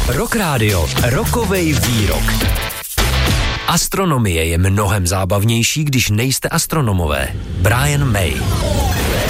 Rock Radio, rokovej výrok. Astronomie je mnohem zábavnější, když nejste astronomové. Brian May.